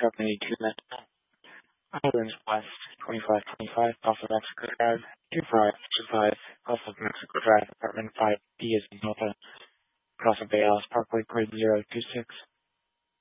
Truck 92 Met. Highlands West, 2525, off of Mexico Drive, 2525, off of Mexico Drive, apartment 5B is in Delta, across of Bay Alice Parkway, grade 026.